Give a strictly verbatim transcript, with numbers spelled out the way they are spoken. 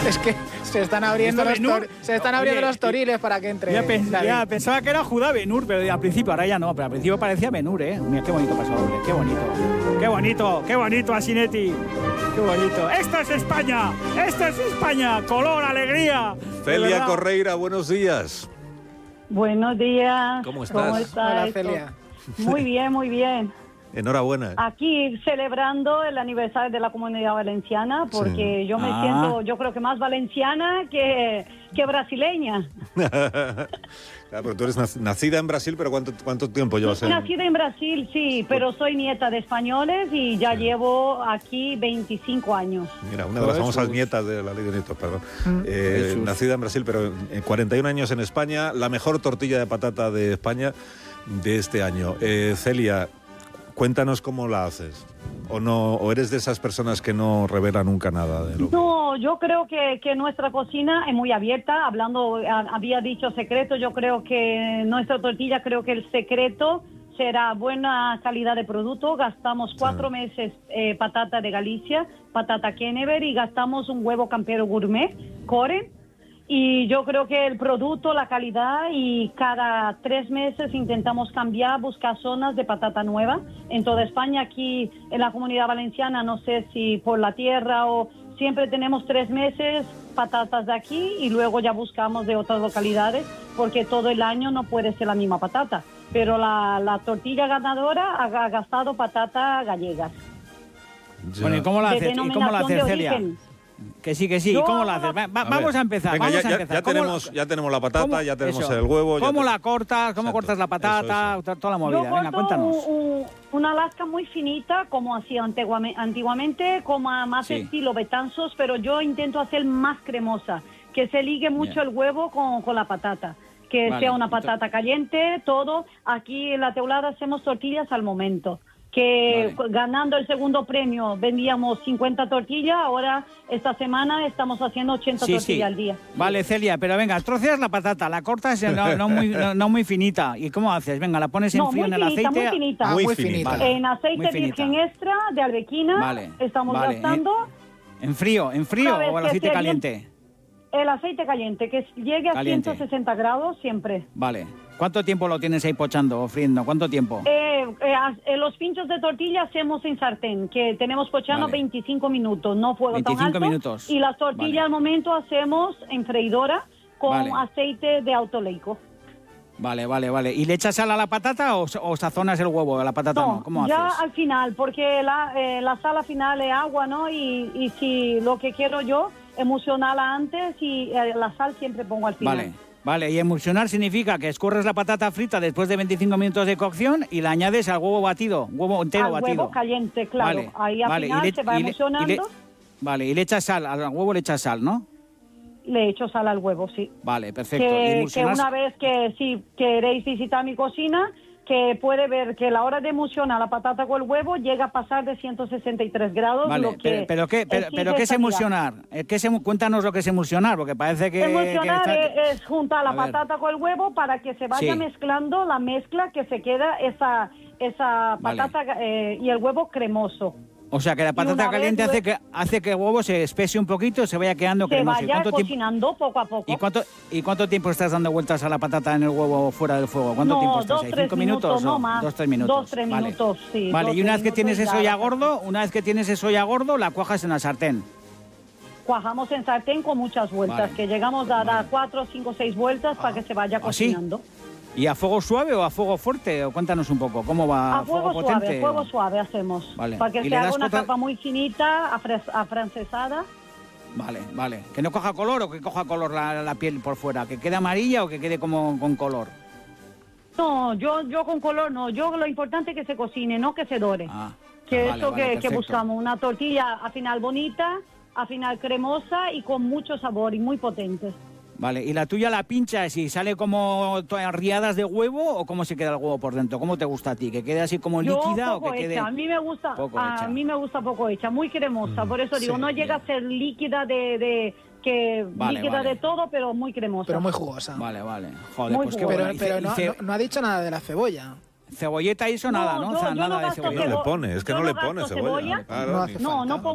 Es que se están abriendo, los, tor se están abriendo Oye, los toriles para que entre. Ya, pens ya pensaba que era Judá Ben-Hur, pero al principio, ahora ya no, pero al principio parecía Ben-Hur, ¿eh? Mira, qué bonito pasodoble, qué bonito. Qué bonito, qué bonito, Asinetti. Qué bonito. ¡Esto es España! ¡Esto es España! ¡Color, alegría! Celia Correira, buenos días. Buenos días. ¿Cómo estás? ¿Cómo está Hola, esto? Celia. Muy bien, muy bien. Enhorabuena. Aquí celebrando el aniversario de la Comunidad Valenciana, porque Sí. yo me Ah. siento, yo creo que más valenciana que, que brasileña. Claro, pero tú eres nacida en Brasil, pero ¿cuánto, cuánto tiempo llevas en...? Nacida en Brasil, sí, pero soy nieta de españoles y ya Sí. llevo aquí veinticinco años. Mira, una de las Jesús. famosas nietas de la ley de nietos, perdón. Mm. Eh, Jesús. nacida en Brasil, pero en cuarenta y un años en España, la mejor tortilla de patata de España de este año. Eh, Celia, cuéntanos cómo la haces. ¿O no, o eres de esas personas que no revela nunca nada de lo que... No, yo creo que, que nuestra cocina es muy abierta. Hablando, a- había dicho secreto, yo creo que nuestra tortilla, creo que el secreto será buena calidad de producto. Gastamos cuatro meses eh, patata de Galicia, patata Kennever, y gastamos un huevo campero gourmet, core. Y yo creo que el producto, la calidad, y cada tres meses intentamos cambiar, buscar zonas de patata nueva. En toda España, aquí en la Comunidad Valenciana, no sé si por la tierra o siempre tenemos tres meses patatas de aquí y luego ya buscamos de otras localidades, porque todo el año no puede ser la misma patata. Pero la, la tortilla ganadora ha, ha gastado patata gallegas. Ya. Bueno, ¿y cómo la De haces, ¿Y cómo la denominación haces de Celia? origen. Que sí, que sí. ¿Y Yo- cómo la haces? Va- va- A vamos ver, a empezar, venga, vamos ya, a ya- empezar. ya ¿Cómo tenemos, la- ya tenemos la patata, cómo- ya tenemos eso. el huevo... ya ¿Cómo te- la cortas? ¿Cómo Exacto. cortas la patata? Eso, eso. Toda la Yo movida. Venga, corto cuéntanos. un- un- una lasca muy finita, como hacía antiguamente, antiguamente como a más Sí. estilo Betanzos, pero yo intento hacer más cremosa, que se ligue mucho Bien. el huevo con, con la patata, que Vale, sea una entonces- patata caliente, todo. Aquí en la teulada hacemos tortillas al momento, que Vale. ganando el segundo premio vendíamos cincuenta tortillas, ahora esta semana estamos haciendo ochenta Sí, tortillas sí. al día. Vale, Celia, pero venga, troceas la patata, la cortas eh, no, no muy, no, no muy finita. ¿Y cómo haces? Venga, la pones en No, frío muy en el finita, aceite. muy finita. Muy muy finita. finita. En aceite Muy finita. virgen extra de Arbequina Vale, estamos vale, gastando... ¿En frío? ¿En frío Una vez o el que aceite esté caliente? El aceite caliente, que llegue a Caliente. ciento sesenta grados siempre. Vale. ¿Cuánto tiempo lo tienes ahí pochando o friendo? ¿Cuánto tiempo? Eh, eh, as- eh, los pinchos de tortilla hacemos en sartén, que tenemos pochando Vale. veinticinco minutos, no fuego tan veinticinco alto. minutos. Y las tortillas Vale. al momento hacemos en freidora con Vale. aceite de autoleico. Vale, vale, vale. ¿Y le echas sal a la patata o, o sazonas el huevo a la patata? No, No, ¿cómo ya haces? al final, porque la, eh, la sal al final es agua, ¿no? Y, y si lo que quiero yo, emulsionarla antes, y eh, la sal siempre pongo al final. Vale, vale. Y emulsionar significa que escurres la patata frita después de veinticinco minutos de cocción y la añades al huevo batido, huevo entero Al batido. huevo caliente, claro. Vale, Ahí al vale. final le- se va y le- emulsionando. y le- vale, y le echas sal, al huevo le echas sal, ¿no? Le echo sal al huevo, sí. Vale, perfecto. ¿Y Que, que emulsionas? una vez que si queréis visitar mi cocina, que puede ver que la hora de emulsionar la patata con el huevo llega a pasar de ciento sesenta y tres grados. Vale, lo que pero, pero ¿qué, pero, exige pero ¿qué es esta vida. emulsionar? Eh, ¿Qué es emu- cuéntanos lo que es emulsionar, porque parece que... Emulsionar que está- es, es juntar la A ver. patata con el huevo para que se vaya Sí. mezclando la mezcla, que se queda esa, esa Vale. patata eh, y el huevo cremoso. O sea, que la patata una vez caliente hace lue- que, hace que el huevo se espese un poquito y se vaya quedando Se cremoso. ¿Y vaya cuánto tiempo, cocinando poco a poco. ¿y, cuánto, ¿Y cuánto tiempo estás dando vueltas a la patata en el huevo fuera del fuego? ¿Cuánto No, tiempo estás dos, ahí? tres ¿Cinco minutos? minutos, no o más. Dos, tres minutos. Dos, tres Vale. minutos, sí, Vale, dos, y una tres vez que tienes minutos eso ya ya la casi. gordo, una vez que tienes eso ya gordo, la cuajas en la sartén. Cuajamos en sartén con muchas vueltas, Vale. que llegamos a dar Vale. cuatro, cinco, seis vueltas para que se vaya ¿Ah, sí? cocinando. ¿Y a fuego suave o a fuego fuerte? O cuéntanos un poco, ¿cómo va? A fuego potente? suave, fuego suave hacemos. Vale. Para que ¿Y se le haga das una otra- capa muy finita, afres- afrancesada. Vale, vale. ¿Que no coja color o que coja color la, la piel por fuera? ¿Que quede amarilla o que quede como con color? No, yo yo con color no. Yo lo importante es que se cocine, no que se dore. Ah, que vale, eso vale, que, que perfecto. buscamos, una tortilla a final bonita, a final cremosa y con mucho sabor y muy potente. Vale, ¿y la tuya la pinchas y sale como todas riadas de huevo o cómo se queda el huevo por dentro? ¿Cómo te gusta a ti? ¿Que quede así como Yo líquida o poco que quede...? hecha, a mí me gusta, poco a hecha? mí me gusta poco hecha, muy cremosa, por eso digo, sí, no llega a ser líquida de, de que Vale, líquida vale. de todo, pero muy cremosa. Pero muy jugosa. Vale, vale. Joder, Muy pues qué bueno. Pero, bueno. Y ce- pero y no, ce- no, no ha dicho nada de la cebolla. Cebolleta y eso nada, ¿no? yo- O sea, yo nada no de gasto No cebolla. le cebo- pone, es que yo no no le pone gasto cebolla. cebolla. Claro, No ni- hace No, falta. no pongo